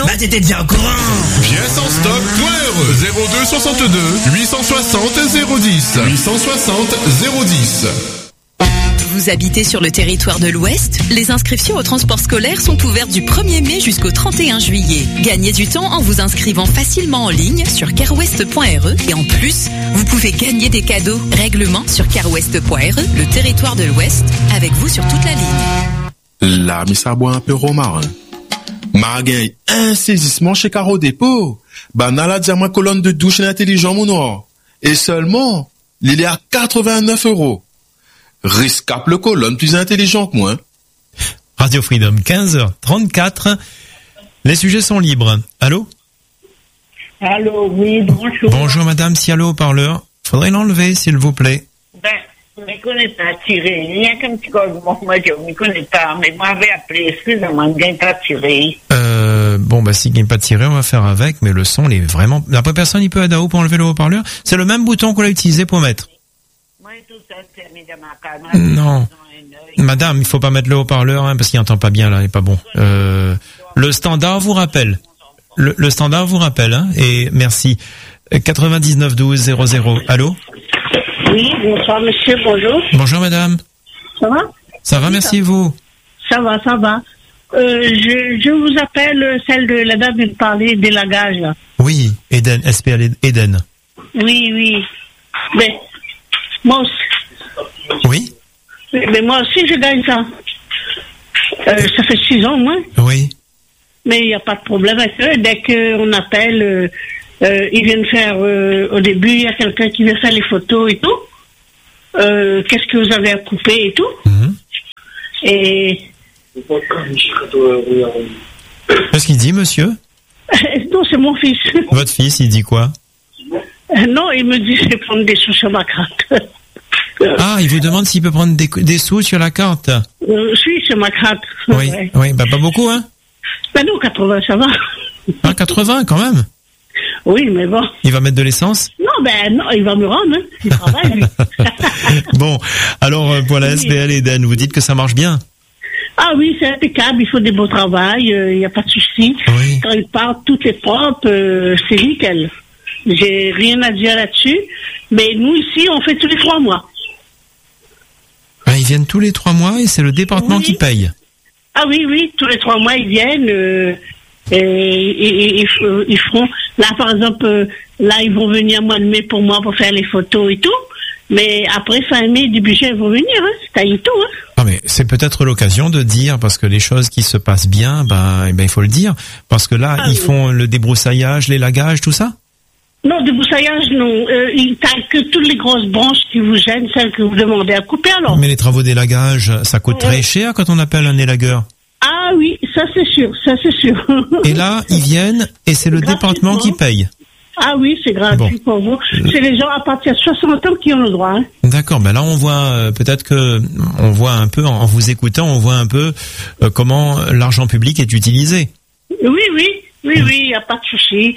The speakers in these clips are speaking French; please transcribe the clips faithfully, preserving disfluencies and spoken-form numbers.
Bah t'étais déjà au courant. Pièces en stock, point zéro deux soixante-deux huit cent soixante zéro dix huit cent soixante zéro dix. Vous habitez sur le territoire de l'Ouest? Les inscriptions au transport scolaire sont ouvertes du premier mai jusqu'au trente et un juillet. Gagnez du temps en vous inscrivant facilement en ligne sur carwest point r e et en plus, vous pouvez gagner des cadeaux. Règlement sur carwest point r e, le territoire de l'Ouest, avec vous sur toute la ligne. Là, mais ça boit un peu romarin. Margay, un saisissement chez Caro Dépôt. Bah, n'a la diamant colonne de douche intelligent, mon noir. Et seulement, il est à quatre-vingt-neuf euros. Riscap le colonne plus intelligent que moi. Radio Freedom, quinze heures trente-quatre. Les sujets sont libres. Allô? Allô, oui, bonjour. Bonjour madame, si allô haut-parleur. Faudrait l'enlever, s'il vous plaît. Ben, je ne connais pas tiré. Il y a qu'un petit code, moi, je ne connais pas, mais moi, j'avais appelé, excusez-moi, je ne gagne pas tiré. Euh, bon, bah, s'il ne gagne pas tiré, on va faire avec, mais le son, il est vraiment, d'après personne, il peut aider à haut pour enlever le haut-parleur. C'est le même bouton qu'on a utilisé pour mettre. Non. Madame, il faut pas mettre le haut-parleur, hein, parce qu'il n'entend pas bien, là, il n'est pas bon. Euh, le standard vous rappelle. Le, le standard vous rappelle, hein, et merci. quatre-vingt-dix-neuf douze zéro zéro. Allô? Oui, bonsoir, monsieur, bonjour. Bonjour, madame. Ça va? Ça va, merci, vous? Ça va, ça va. Euh, je, je vous appelle celle de la dame de parler d'élagage, là. Oui, Eden, S P L Eden. Oui, oui. Mais, moi aussi. Oui? Mais moi aussi, je gagne ça. Euh, ça fait six ans, moi. Oui. Mais il n'y a pas de problème avec eux. Dès qu'on appelle, euh, euh, ils viennent faire, euh, au début, il y a quelqu'un qui vient faire les photos et tout. Euh, qu'est-ce que vous avez à couper et tout. Mm-hmm. Et... Qu'est-ce qu'il dit, monsieur? Non, c'est mon fils. Votre fils, il dit quoi? Euh, non, il me dit je vais prendre des sous sur ma carte. Ah, il vous demande s'il peut prendre des, des sous sur la carte. Euh, oui, sur ma carte. Oui, ouais. oui, bah pas beaucoup, hein? Ben non, quatre-vingts, ça va. Ah, quatre-vingts, quand même? Oui, mais bon. Il va mettre de l'essence? Non, ben non, il va me rendre, hein. Il travaille, lui. Bon, alors, pour la S B L Eden, vous dites que ça marche bien? Ah oui, c'est impeccable, il faut des beaux travail, il euh, n'y a pas de souci. Oui. Quand il part, tout est propre, euh, c'est nickel. J'ai rien à dire là-dessus. Mais nous, ici, on fait tous les trois mois. Ah, ils viennent tous les trois mois et c'est le département Oui. qui paye. Ah oui, oui, tous les trois mois, ils viennent euh, et, et, et, et ils feront... Là, par exemple, euh, là, ils vont venir mois de mai pour moi pour faire les photos et tout. Mais après, fin mai, début juin, ils vont venir, hein. C'est à tout, hein. Ah, mais c'est peut-être l'occasion de dire, parce que les choses qui se passent bien, ben, eh ben, il faut le dire. Parce que là, Ah, ils oui. font le débroussaillage, l'élagage, tout ça? Non, débroussaillage, non. Euh, ils taillent que toutes les grosses branches qui vous gênent, celles que vous demandez à couper, alors. Mais les travaux d'élagage, ça coûte très cher quand on appelle un élagueur. Ah oui, ça c'est sûr, ça c'est sûr. Et là, ils viennent et c'est le département qui paye. Ah oui, c'est gratuit Bon. pour vous. C'est les gens à partir de soixante ans qui ont le droit. Hein. D'accord, ben là on voit euh, peut-être que on voit un peu en vous écoutant, on voit un peu euh, comment l'argent public est utilisé. Oui, oui, oui, oui, il n'y a pas de souci.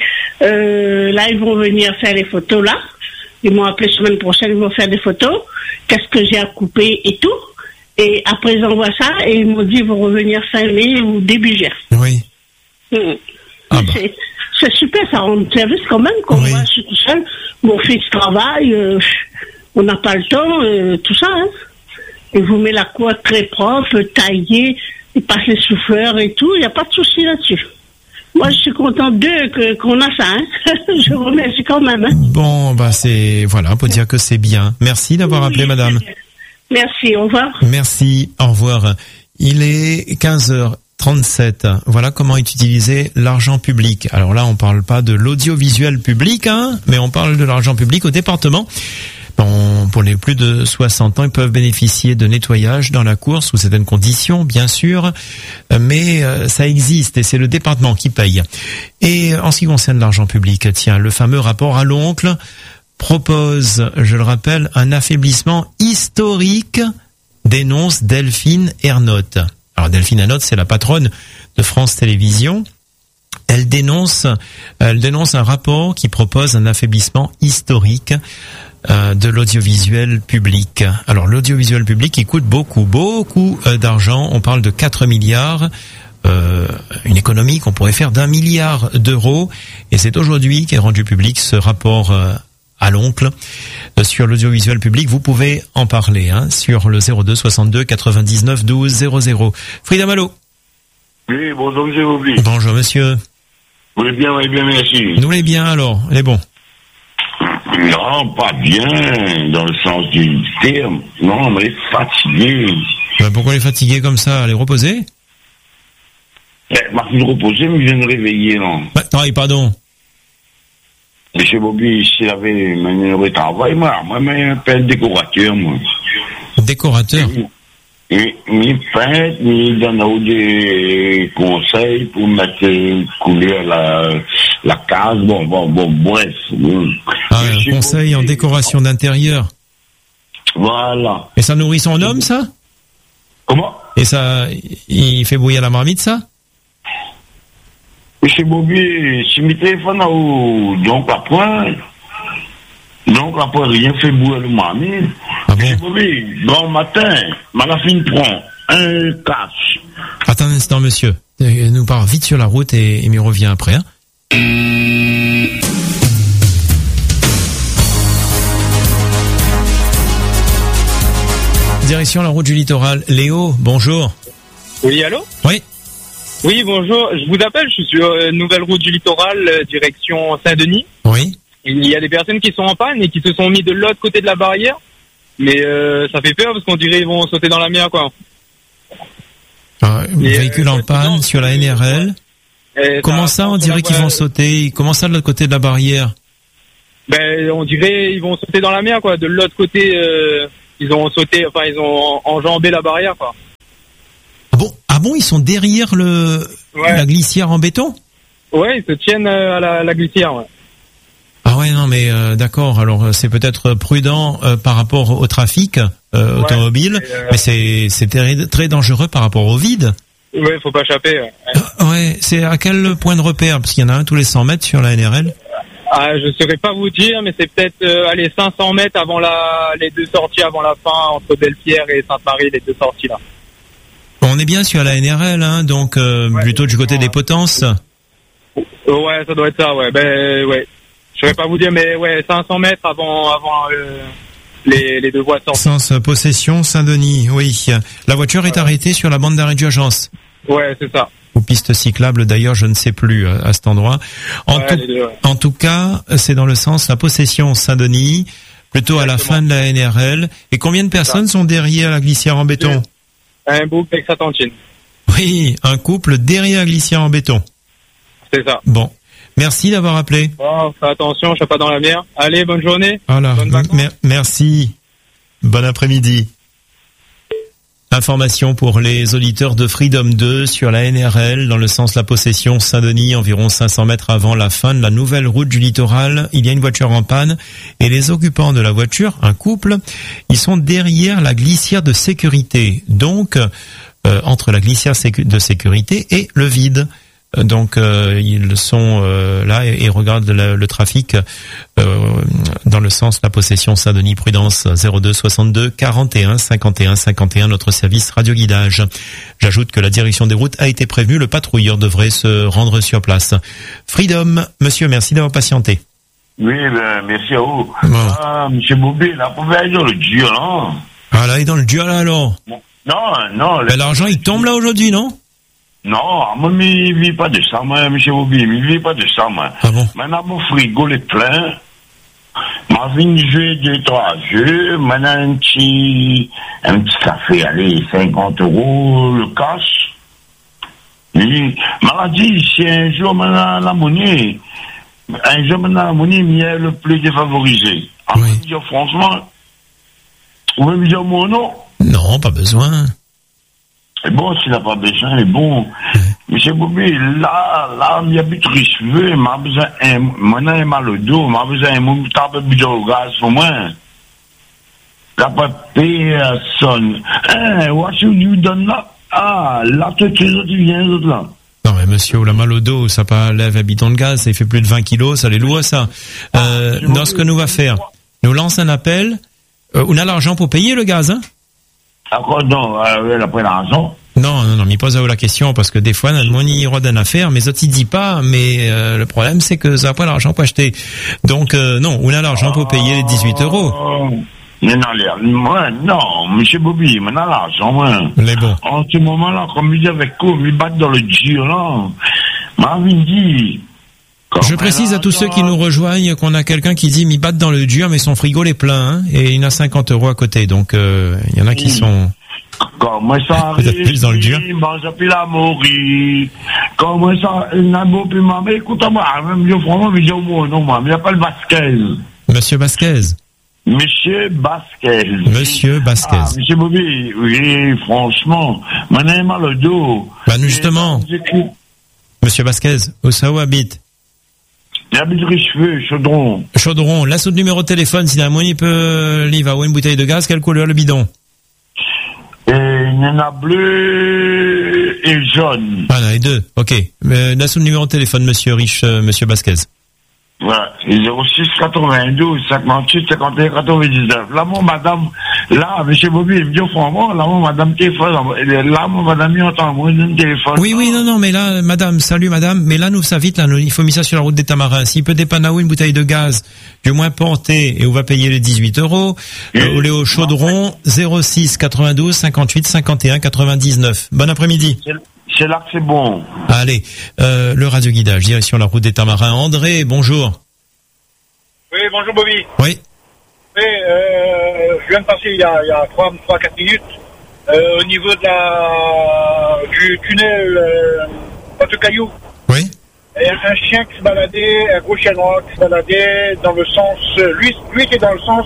Euh, là, ils vont venir faire les photos là. Ils m'ont appelé semaine prochaine, ils vont faire des photos. Qu'est-ce que j'ai à couper et tout. Et après, ils envoient ça et ils m'ont dit ils vont revenir fin mai ou début juin. Oui. Mmh. Ah bah. C'est, c'est super, ça rend service quand même. Comme Oui. moi, je suis tout seul. Mon fils travaille, euh, on n'a pas le temps, euh, tout ça. Hein. Il vous met la cour très propre, taillée, il passe les souffleurs et tout. Il n'y a pas de souci là-dessus. Moi, je suis contente d'eux que, qu'on a ça. Hein. Je vous remercie quand même. Hein. Bon, bah c'est voilà, on peut dire que c'est bien. Merci d'avoir appelé, madame. Merci, au revoir. Merci, au revoir. Il est quinze heures trente-sept. Voilà comment est utilisé l'argent public. Alors là, on parle pas de l'audiovisuel public, hein, mais on parle de l'argent public au département. Bon, pour les plus de soixante ans, ils peuvent bénéficier de nettoyage dans la cour sous certaines conditions, bien sûr, mais euh, ça existe et c'est le département qui paye. Et en ce qui concerne l'argent public, tiens, le fameux rapport à l'oncle propose, je le rappelle, un affaiblissement historique, dénonce Delphine Ernotte. Alors Delphine Ernotte, c'est la patronne de France Télévisions. Elle dénonce, elle dénonce un rapport qui propose un affaiblissement historique euh, de l'audiovisuel public. Alors l'audiovisuel public, il coûte beaucoup, beaucoup euh, d'argent. On parle de quatre milliards euh, une économie qu'on pourrait faire d'un milliard d'euros. Et c'est aujourd'hui qu'est rendu public ce rapport euh, à l'oncle euh, sur l'audiovisuel public. Vous pouvez en parler hein, sur le zéro deux soixante-deux quatre-vingt-dix-neuf douze zéro zéro. Frida Malo. Oui, bonjour monsieur Bobby. Bonjour monsieur. Vous allez bien, oui, bien, merci. Nous les bien alors, les bons. Non, pas bien, dans le sens du terme. Non, mais fatigué. Ben pourquoi les fatiguer comme ça? Les reposer? Eh, Martin de reposer, mais je viens de réveiller, non. Ben, travaille, pardon. Monsieur Bobby, s'il avait un travail, moi, moi, mais un peu décorateur, moi. Décorateur? Et, ni peintre, ni donner des conseils pour mettre couleur la, la case, bon, bon, bon, bref. Ah, un conseil en décoration d'intérieur. Voilà. Et ça nourrit son homme, ça? Comment? Et ça, il fait bouillir la marmite, ça? Monsieur Bobby, si mes téléphones ou donc après, donc après rien fait bouillir le marmite. Ah bon? Monsieur Bobby, bon matin, ma fille prend un cash. Attends un instant, monsieur. Il nous part vite sur la route et il m'y revient après, hein. Direction la route du littoral. Léo, bonjour. Oui, allô? Oui. Oui, bonjour. Je vous appelle, je suis sur euh, nouvelle route du littoral, euh, direction Saint-Denis. Oui. Il y a des personnes qui sont en panne et qui se sont mis de l'autre côté de la barrière. Mais euh, ça fait peur parce qu'on dirait qu'ils vont sauter dans la mer, quoi. Ah, Et, véhicule euh, en panne non, sur la N R L. Et Comment ça, on dirait qu'ils vont sauter? Comment ça, de l'autre côté de la barrière? Ben, on dirait ils vont sauter dans la mer, quoi. De l'autre côté, euh, ils ont sauté, enfin, ils ont enjambé la barrière, quoi. Ah bon? Ah bon, ils sont derrière le Ouais. la glissière en béton? Ouais, ils se tiennent euh, à la, à la glissière, ouais. Ah ouais, non, mais euh, d'accord. Alors euh, c'est peut-être prudent euh, par rapport au trafic euh, Ouais, automobile, et, euh, mais c'est c'est très, très dangereux par rapport au vide. Ouais, faut pas échapper, ouais. Ah, ouais, c'est à quel point de repère? Parce qu'il y en a un tous les cent mètres sur la N R L. Ah, je saurais pas vous dire, mais c'est peut-être euh, allez cinq cents mètres avant la les deux sorties avant la fin entre Belle-Pierre et Sainte-Marie, les deux sorties là. On est bien sur la N R L, hein, donc euh, Ouais, plutôt du côté des Potences. Ouais, ça doit être ça, ouais. Ben ouais. Je saurais pas vous dire, mais ouais, cinq cents mètres avant avant euh, les les deux voies de sortie. Sens possession Saint-Denis, oui. La voiture est arrêtée sur la bande d'arrêt d'urgence. Ouais, c'est ça. Ou piste cyclable, d'ailleurs, je ne sais plus euh, à cet endroit. En, Ouais, tout, les deux, ouais. en tout cas, c'est dans le sens la possession Saint-Denis, plutôt à la Exactement. fin de la N R L. Et combien de personnes sont derrière la glissière en béton? Un bouc avec sa tantine. Oui, un couple derrière la glissière en béton. C'est ça. Bon, merci d'avoir appelé. Bon, fais attention, je suis pas dans la mer. Allez, bonne journée. Voilà, Bonnes vacances. Mer- merci. Bon après-midi. Information pour les auditeurs de Freedom deux sur la N R L, dans le sens la possession Saint-Denis, environ cinq cents mètres avant la fin de la nouvelle route du littoral. Il y a une voiture en panne et les occupants de la voiture, un couple, ils sont derrière la glissière de sécurité. Donc, euh, entre la glissière sécu- de sécurité et le vide. Donc euh, ils sont euh, là et, et regardent le, le trafic euh, dans le sens la possession Saint-Denis Prudence zéro deux soixante-deux quarante et un cinquante et un cinquante et un, notre service radio guidage. J'ajoute que la direction des routes a été prévenue, le patrouilleur devrait se rendre sur place. Freedom, monsieur, merci d'avoir patienté. Oui, ben, merci à vous. Bon. Ah, monsieur Bobby, là, vous pouvez aller dans le dur, non? Ah là, il est dans le dur là alors. Non, non. Ben, l'argent il tombe là aujourd'hui, non? Non, moi, je ne vis pas de ça, moi, monsieur Bobby, je ne vis pas de ça, moi. Ah bon? Maintenant, mon frigo est plein. Ma vie de jouer deux, trois jeux. Maintenant, un petit, un petit café, allez, cinquante euros, le cash. Et, maladie, si un jour, maintenant, la monnaie, un jour, maintenant, la monnaie, il est le plus défavorisé. Ah, Oui. je veux dire, franchement, vous voulez me dire mon nom? Non, pas besoin. C'est bon, s'il n'a pas besoin, c'est bon. Monsieur Bobby, là, là, il y a plus de cheveux, m'a besoin un, maintenant, il m'a le dos, m'a besoin un mot, t'as pas besoin de gaz, au moins. T'as pas personne. Hein, what you you donne là? Ah, là, tu tu viens, l'autre là. Non mais monsieur, on a mal au dos, ça pas lève un bidon de gaz, ça fait plus de vingt kilos, ça les loue ça. Euh, Ah, dans ce que nous va faire, nous lance un appel, euh, on a l'argent pour payer le gaz, hein? D'accord, non, euh, elle a pris l'argent. Non, non, non, mais pose à vous la question parce que des fois, on a y aura d'une affaire, mais autres, il dit pas, mais euh, le problème, c'est que ça n'a pas l'argent pour acheter. Donc, euh, non, on a l'argent pour payer les dix-huit euros. Mais non, les, moi, non, monsieur Bobby, mais non, l'argent, moi. Mais bon. En ce moment-là, comme il dit avec quoi, il bat dans le dur, là. Marvin dit. Je précise à tous ceux qui nous rejoignent qu'on a quelqu'un qui dit, m'y battent dans le dur, mais son frigo l'est plein, hein, et il a cinquante euros à côté. Donc, euh, il y en a qui sont... Comment ça arrive? Plus dans le dur. J'ai la mourir. Comment ça, n'a beau plus maman, écoute-moi, même je franchement, mais j'ai au moins, non, moi, mais il n'y a pas le Vasquez. Monsieur Vasquez. Monsieur Vasquez. Monsieur Vasquez. Ah, monsieur Bobby, oui, franchement, maintenant, il a mal le dos. Bah, nous, justement. Monsieur Vasquez, où ça où habite? Il habite Richeveux, Chaudron. Chaudron, là, sous le numéro de téléphone, si la monnaie peut, il va ou une bouteille de gaz, quelle couleur le bidon? Et il y en a bleu et jaune. Ah, non, les deux, ok. Euh, là, sous le numéro de téléphone, monsieur Rich, euh, monsieur Vasquez. Voilà, zéro six quatre-vingt-douze cinquante-huit cinquante et un quatre-vingt-dix-neuf. Là, mon madame, là, monsieur Bobby, il me dit, franchement, là, mon madame téléphone, là, mon madame, il entend moins d'un téléphone. Oui, oui, non, non, mais là, madame, salut, madame, mais là, nous, ça vite, là, nous, il faut mettre ça sur la route des Tamarins. S'il peut dépanner une bouteille de gaz, du moins portée, et on va payer les dix-huit euros, euh, au Léo Chaudron, zéro six quatre-vingt-douze cinquante-huit cinquante et un quatre-vingt-dix-neuf. Bon après-midi. C'est là que c'est bon. Allez, euh, le radioguidage, direction la route des Tamarins. André, bonjour. Oui, bonjour Bobby. Oui. Oui, euh, je viens de passer il y a, il y a trois, trois, quatre minutes, euh, au niveau de la, du tunnel, euh, Bateau-Caillou. Oui. Il y a un chien qui se baladait, un gros chien noir qui se baladait dans le sens, lui, lui qui est dans le sens,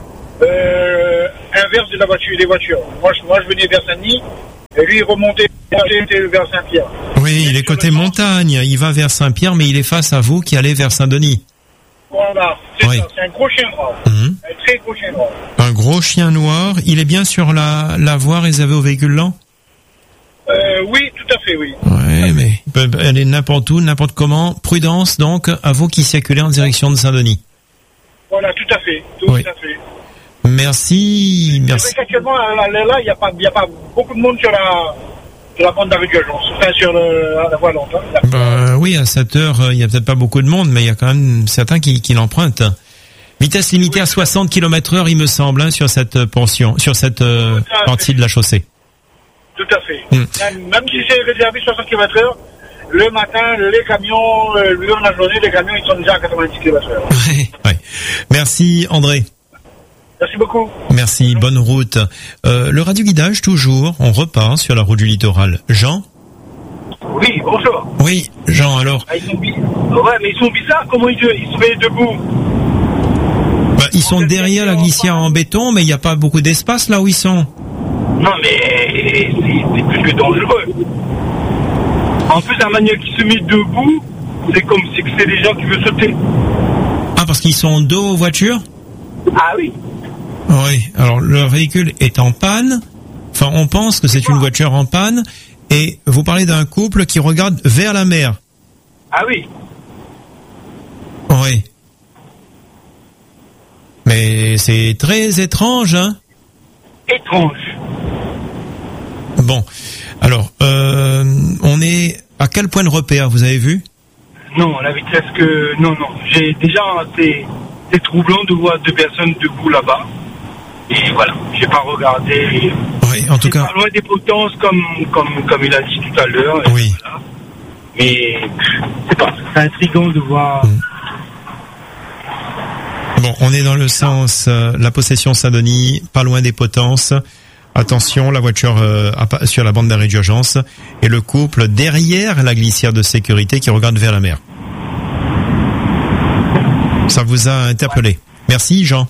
euh, inverse de la voiture, des voitures. Moi, je, moi, je venais vers Saint-Denis, et lui, il remontait vers Saint-Pierre. Oui, il est côté montagne. Il va vers Saint-Pierre, mais il est face à vous qui allez vers Saint-Denis. Voilà, c'est oui. ça. C'est un gros chien noir. Mmh. Un très gros chien noir. Un gros chien noir. Il est bien sur la, la voie réservée aux véhicules lents? Euh, oui, tout à fait, oui. Ouais, mais il peut aller n'importe où, n'importe comment. Prudence, donc, à vous qui circulez en direction de Saint-Denis. Voilà, tout à fait. Tout oui. à fait. Merci, merci. C'est vrai qu'actuellement, là, là, il n'y a pas, il n'y a pas beaucoup de monde sur la, sur la bande d'arrêt d'urgence. Enfin, sur le, la voie lente. Hein. Bah, oui, à cette heure, il n'y a peut-être pas beaucoup de monde, mais il y a quand même certains qui, qui l'empruntent. Vitesse limitée oui. à soixante kilomètres heure, il me semble, hein, sur cette pension, sur cette euh, partie de la chaussée. Tout à fait. Mmh. Même, même si c'est réservé soixante kilomètres heure, le matin, les camions, euh, le jour de la journée, les camions, ils sont déjà à quatre-vingt-dix kilomètres heure. Oui, oui. Merci, André. Merci beaucoup. Merci, bonne route. Euh, le radio-guidage, toujours, on repart sur la route du littoral. Jean? Oui, bonjour. Oui, Jean, alors. Ah, ils sont bizarres. Ouais, mais ils sont bizarres, comment ils, ils se mettent debout? Bah, ils sont derrière la glissière en béton, mais il n'y a pas beaucoup d'espace là où ils sont. Non, mais c'est plus que dangereux. En plus, la manière qu'ils se mettent debout, c'est comme si c'est des gens qui veulent sauter. Ah, parce qu'ils sont dos aux voitures? Ah oui. Oui, alors leur véhicule est en panne. Enfin, on pense que c'est une voiture en panne. Et vous parlez d'un couple qui regarde vers la mer. Ah oui. Oui. Mais c'est très étrange, hein? Étrange. Bon, alors, euh, on est à quel point de repère, vous avez vu? Non, la vitesse que... Non, non. J'ai déjà... C'est, c'est troublant de voir deux personnes debout là-bas. Et voilà, j'ai pas regardé. Oui, en tout c'est cas. Pas loin des potences, comme, comme, comme il a dit tout à l'heure. Oui. Voilà. Mais, c'est pas, c'est intriguant de voir... Mmh. Bon, on est dans le sens, euh, la possession Saint-Denis, pas loin des potences. Attention, la voiture euh, sur la bande d'arrêt d'urgence et le couple derrière la glissière de sécurité qui regarde vers la mer. Ça vous a interpellé. Ouais. Merci, Jean.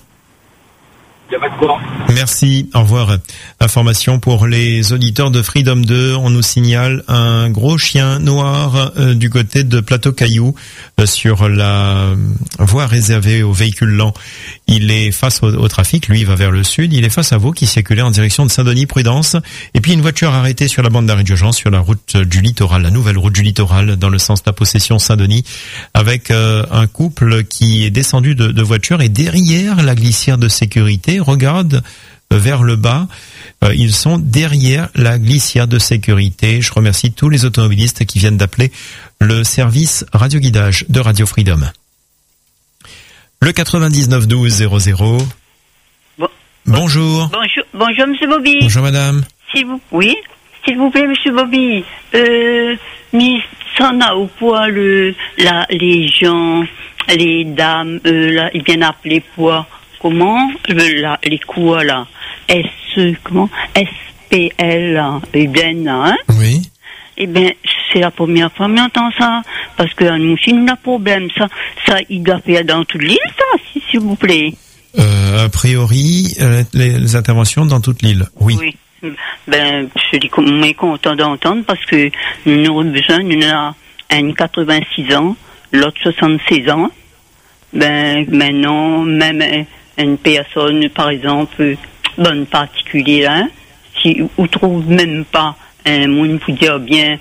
Merci, au revoir. Information pour les auditeurs de Freedom deux, on nous signale un gros chien noir euh, du côté de Plateau-Caillou euh, sur la voie réservée aux véhicules lents. Il est face au, au trafic, lui il va vers le sud, il est face à vous qui circulez en direction de Saint-Denis, Prudence. Et puis une voiture arrêtée sur la bande d'arrêt d'urgence sur la route du littoral, la nouvelle route du littoral dans le sens de la possession Saint-Denis, avec euh, un couple qui est descendu de, de voiture et derrière la glissière de sécurité regarde vers le bas. Euh, ils sont derrière la glissière de sécurité. Je remercie tous les automobilistes qui viennent d'appeler le service radioguidage de Radio Freedom. Le quatre-vingt-dix-neuf douze zéro zéro. Bon. Bonjour. Bonjour, bonjour Monsieur Bobby. Bonjour madame. S'il vous, oui, s'il vous plaît Monsieur Bobby. Euh, mis ça a au poids le, la, les gens, les dames, euh, là, ils viennent appeler poids. Comment le, la, les quoi là? S comment S P L Eden, hein? Oui. Eh bien, c'est la première fois que j'entends ça, parce que nous, si nous avons un problème, ça, ça, il doit faire dans toute l'île, ça, s'il vous plaît. Euh, a priori, euh, les, les interventions dans toute l'île, oui. Oui. Ben, je suis content d'entendre parce que nous avons besoin, nous avons un quatre-vingt-six ans, l'autre soixante-seize ans. Ben, maintenant, même une personne, par exemple, bonne particulière, hein, si on trouve même pas un monde pour dire bien,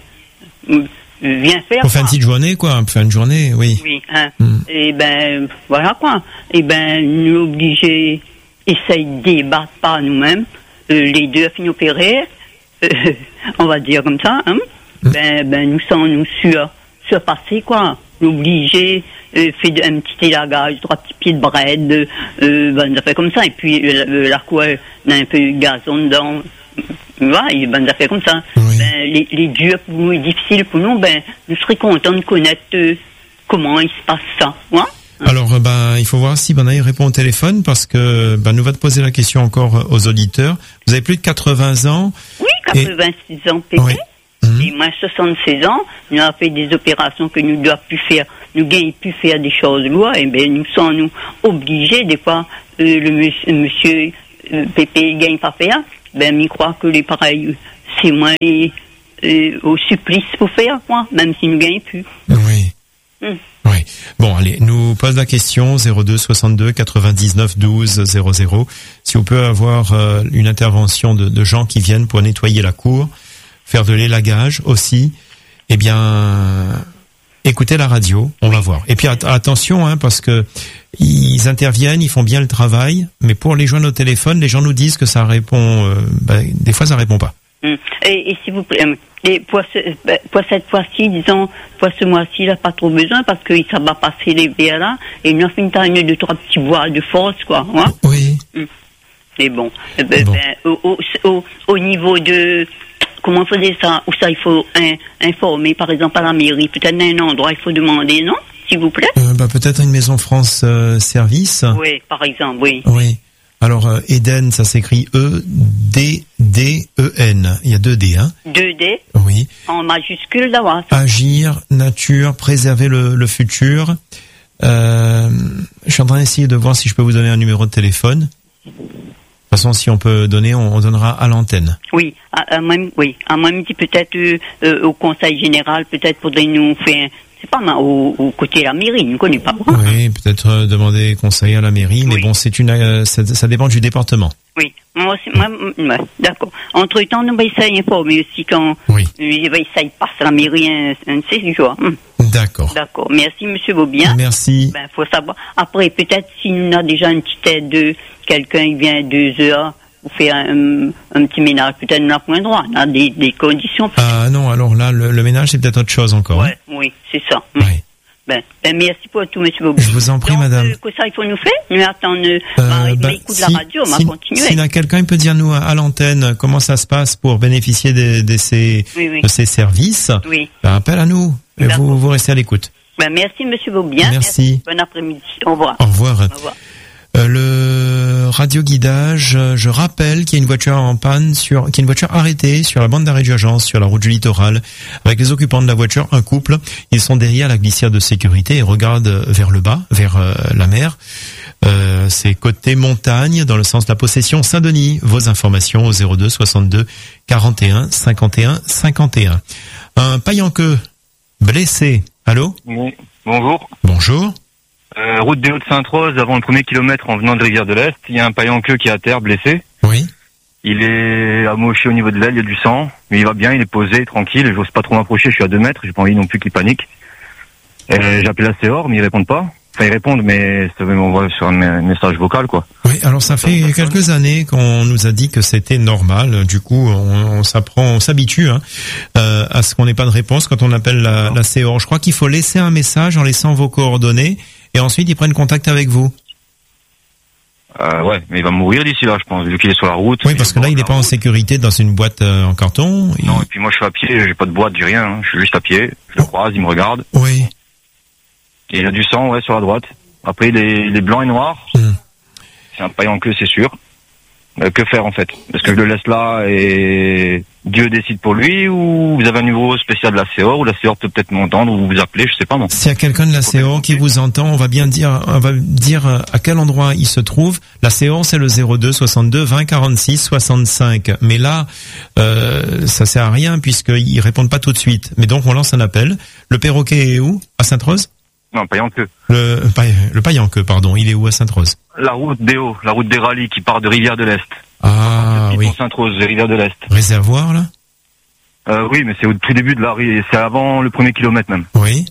viens faire. Pour faire une petite journée, quoi, pour faire une journée, oui. Oui, hein. Mm. Et ben, voilà, quoi. Et ben, nous obligés, essayer de débattre par nous-mêmes, euh, les deux à fin opérer, euh, on va dire comme ça, hein. Mm. Ben, ben, nous sommes, nous, sur, surpassés, quoi. Obligé, euh, fait un petit élagage, trois petits pieds de bread, euh, ben, ça fait comme ça, et puis euh, la quoi, on a un peu de gazon dedans, voilà, et ben, ça fait comme ça. Oui. Ben, les, les durs pour nous, et difficiles pour nous, ben, nous serions contents de connaître euh, comment il se passe ça, ouais? Alors, euh, ben, il faut voir si Banaï répond au téléphone, parce que ben, nous va te poser la question encore aux auditeurs. Vous avez plus de quatre-vingts ans. Oui, quatre-vingt-six et... ans, pété. Oui. Et moi, soixante-seize ans, nous avons fait des opérations que nous ne devons plus faire. Nous gagnons plus faire des choses loin, et bien, nous sommes nous obligés, des fois, euh, le monsieur, monsieur euh, Pépé ne gagne pas faire, ben, il croit que les pareils, c'est moins les, euh, au supplice pour faire, quoi, même si nous ne gagnons plus. Oui. Hum. Oui. Bon, allez, nous pose la question zéro deux soixante-deux quatre-vingt-dix-neuf douze zéro zéro. Si on peut avoir euh, une intervention de, de gens qui viennent pour nettoyer la cour, faire de l'élagage aussi, eh bien, écoutez la radio, on va voir. Et puis at- attention, hein, parce que ils interviennent, ils font bien le travail, mais pour les joindre au téléphone, les gens nous disent que ça répond, euh, ben, des fois ça répond pas. Hum. Et, et s'il vous plaît, et pour, ce, pour cette fois-ci, disons, pour ce mois-ci, il n'a pas trop besoin parce que ça va passer les verres là, et il nous a fait une taille de trois petits bois de force, quoi. Hein? Oui. Hum. Et bon, ben, bon. Ben, au, au, au, au niveau de... Comment faisait ça? Ou ça, il faut un, informer, par exemple, à la mairie. Peut-être à un endroit, il faut demander, non? S'il vous plaît? Euh, bah, peut-être une maison France euh, Service. Oui, par exemple, oui. Oui. Alors, euh, Eden, ça s'écrit E D D E N. Il y a deux D, hein? deux D? Oui. En majuscule, là, Agir, nature, préserver le, le futur. Euh, je suis en train d'essayer de voir si je peux vous donner un numéro de téléphone. De toute façon, si on peut donner, on, on donnera à l'antenne. Oui, à, à même, oui, à même dit peut-être euh, euh, au conseil général, peut-être pour nous faire, c'est pas mal, au, au côté de la mairie, ne connaît pas. Oui, peut-être euh, demander conseil à la mairie, mais oui. Bon, c'est une, euh, ça, ça dépend du département. Oui, moi, c'est, moi, moi d'accord. Entre temps, nous va essayer d'informer aussi quand oui. il va essayer de passer à la mairie un, un six jours. Hum. D'accord. D'accord. Merci, monsieur Bobien. Merci. Ben, faut savoir. Après, peut-être si nous a déjà une petite aide de quelqu'un, il vient à deux heures, ou faire un, un petit ménage, peut-être nous n'a point droit, on a des, des conditions. Ah non, alors là, le, le ménage, c'est peut-être autre chose encore. Ouais, hein. Oui, c'est ça. Oui. Ben, ben, merci pour tout, monsieur Bobien. Je vous en prie, Donc, madame. Euh, que ça, il faut nous faire? Nous attendons, euh, euh, bah, bah, écoute si, la radio, on va si, continuer. S'il y a quelqu'un, il peut dire nous à, à l'antenne comment ça se passe pour bénéficier de, de, ces, oui, oui. de ces services. Oui. Ben, appelle à nous. Et vous, vous restez à l'écoute. Ben, merci, monsieur Bobien. Merci. Merci. Bon après-midi. Au revoir. Au revoir. Au revoir. Euh, le radioguidage, je rappelle qu'il y a une voiture en panne sur, qu'il y a une voiture arrêtée sur la bande d'arrêt d'urgence, sur la route du littoral, avec les occupants de la voiture, un couple. Ils sont derrière la glissière de sécurité et regardent vers le bas, vers euh, la mer. Euh, c'est côté montagne, dans le sens de la possession Saint-Denis. Vos informations au zéro deux soixante-deux quarante et un cinquante et un cinquante et un. Un paillanqueux blessé. Allô? Oui. Bonjour. Bonjour. Euh, route des Hauts-de-Sainte-Rose, avant le premier kilomètre en venant de Rivière de l'Est, il y a un paillanqueux qui est à terre, blessé. Oui. Il est amoché au niveau de l'aile, il y a du sang, mais il va bien, il est posé, tranquille, j'ose pas trop m'approcher, je suis à deux mètres, j'ai pas envie non plus qu'il panique. Euh, j'appelle la C O R, mais ils répondent pas. Enfin, ils répondent, mais ça m'envoie sur un message vocal, quoi. Oui, alors ça fait quelques années qu'on nous a dit que c'était normal. Du coup, on, on s'apprend, on s'habitue hein, euh, à ce qu'on n'ait pas de réponse quand on appelle la, la C O. Je crois qu'il faut laisser un message en laissant vos coordonnées et ensuite ils prennent contact avec vous. Euh, ouais, mais il va mourir d'ici là, je pense, vu qu'il est sur la route. Oui, parce que là, il n'est pas en sécurité dans une boîte euh, en carton. Il... Non, et puis moi, je suis à pied, j'ai pas de boîte, j'ai rien. Hein. Je suis juste à pied. Je le croise, il me regarde. Oui. Et il a du sang, ouais, sur la droite. Après, il est, il est blanc et noir. Mmh. C'est un paillant queue, c'est sûr. Euh, que faire, en fait? Est-ce que je le laisse là et Dieu décide pour lui, ou vous avez un numéro spécial de la C O, ou la C O peut peut-être m'entendre, ou vous appeler, je sais pas, non. S'il y a quelqu'un de la C O qui vous entend, on va bien dire, on va dire à quel endroit il se trouve. La C O, c'est le zéro deux soixante-deux vingt quarante-six soixante-cinq. Mais là, euh, ça sert à rien puisqu'ils répondent pas tout de suite. Mais donc, on lance un appel. Le perroquet est où? À Sainte-Rose? Non, Paillanqueux. Le, le Paillanqueux, pardon. Il est où à Sainte-Rose? La route des Hauts, la route des rallyes qui part de Rivière de l'Est. Ah, oui. Sainte-Rose, Rivière de l'Est. Réservoir, là? Euh, oui, mais c'est au tout début de la rue, c'est avant le premier kilomètre même. Oui.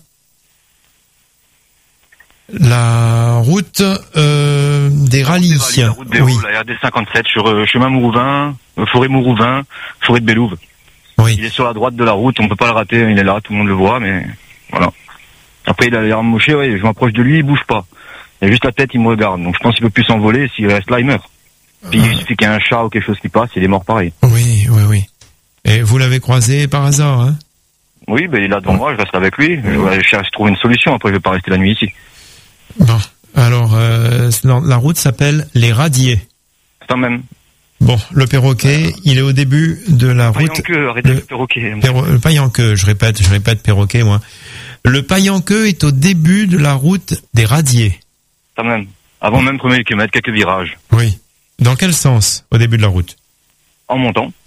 La route euh, des rallyes. La route des oui. Hauts, la R D cinquante-sept, sur euh, chemin Mourouvin, euh, forêt Mourouvin, forêt de Bélouve. Oui. Il est sur la droite de la route, on peut pas le rater, il est là, tout le monde le voit, mais voilà. Après, il a l'air moché, ouais, je m'approche de lui, il bouge pas. Il a juste la tête, il me regarde. Donc je pense qu'il peut plus s'envoler, s'il reste là, il meurt. Puis il suffit qu'il y ait un chat ou quelque chose qui passe, il est mort pareil. Oui, oui, oui. Et vous l'avez croisé par hasard, hein? Oui, ben il est là devant moi, je reste avec lui. Je vais chercher trouver une solution, après je vais pas rester la nuit ici. Bon, alors euh, la route s'appelle les Radiers. C'est même. Bon, le perroquet, euh, il est au début de la route. Paillanqueux, arrêtez le, le perroquet. Perro, le Paillanqueux, je répète, je répète perroquet, moi. Le Paillanqueux est au début de la route des Radiers. Quand même. Avant même premier kilomètre, quelques virages. Oui. Dans quel sens, au début de la route? En montant.